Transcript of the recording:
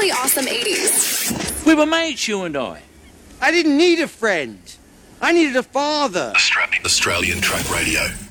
the awesome 80s. We were mates, you and I. I didn't need a friend. I needed a father. Australian Track Radio.